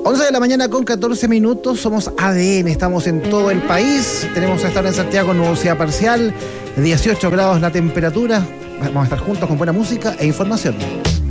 11 de la mañana con 14 minutos, somos ADN, estamos en todo el país, tenemos a estar en Santiago nubosidad parcial, 18 grados la temperatura, vamos a estar juntos con buena música e información.